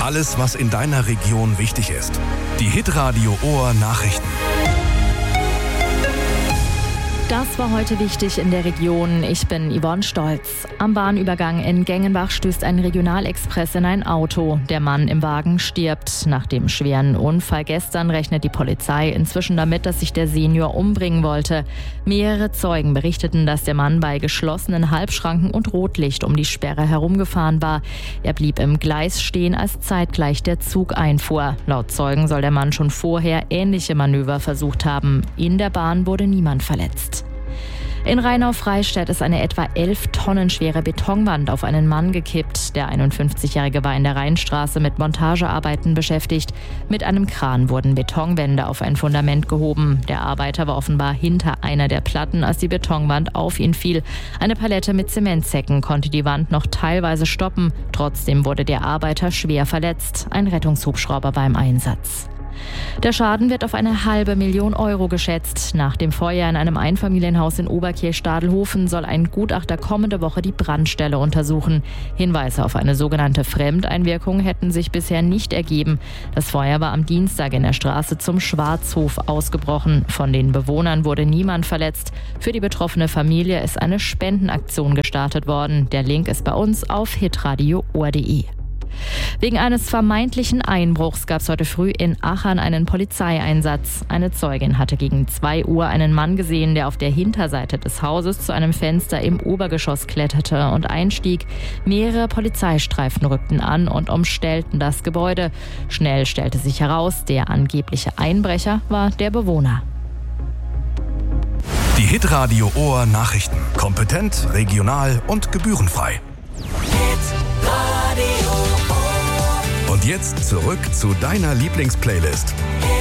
Alles, was in deiner Region wichtig ist. Die Hitradio Ohr Nachrichten. Das war heute wichtig in der Region. Ich bin Yvonne Stolz. Am Bahnübergang in Gengenbach stößt ein Regionalexpress in ein Auto. Der Mann im Wagen stirbt. Nach dem schweren Unfall gestern rechnet die Polizei inzwischen damit, dass sich der Senior umbringen wollte. Mehrere Zeugen berichteten, dass der Mann bei geschlossenen Halbschranken und Rotlicht um die Sperre herumgefahren war. Er blieb im Gleis stehen, als zeitgleich der Zug einfuhr. Laut Zeugen soll der Mann schon vorher ähnliche Manöver versucht haben. In der Bahn wurde niemand verletzt. In Rheinau-Freistadt ist eine etwa 11 Tonnen schwere Betonwand auf einen Mann gekippt. Der 51-Jährige war in der Rheinstraße mit Montagearbeiten beschäftigt. Mit einem Kran wurden Betonwände auf ein Fundament gehoben. Der Arbeiter war offenbar hinter einer der Platten, als die Betonwand auf ihn fiel. Eine Palette mit Zementsäcken konnte die Wand noch teilweise stoppen. Trotzdem wurde der Arbeiter schwer verletzt. Ein Rettungshubschrauber war im Einsatz. Der Schaden wird auf 500.000 Euro geschätzt. Nach dem Feuer in einem Einfamilienhaus in Oberkirch-Stadelhofen soll ein Gutachter kommende Woche die Brandstelle untersuchen. Hinweise auf eine sogenannte Fremdeinwirkung hätten sich bisher nicht ergeben. Das Feuer war am Dienstag in der Straße zum Schwarzhof ausgebrochen. Von den Bewohnern wurde niemand verletzt. Für die betroffene Familie ist eine Spendenaktion gestartet worden. Der Link ist bei uns auf hitradioohr.de. Wegen eines vermeintlichen Einbruchs gab es heute früh in Achern einen Polizeieinsatz. Eine Zeugin hatte gegen 2 Uhr einen Mann gesehen, der auf der Hinterseite des Hauses zu einem Fenster im Obergeschoss kletterte und einstieg. Mehrere Polizeistreifen rückten an und umstellten das Gebäude. Schnell stellte sich heraus, der angebliche Einbrecher war der Bewohner. Die Hitradio Ohr Nachrichten. Kompetent, regional und gebührenfrei. Und jetzt zurück zu deiner Lieblingsplaylist.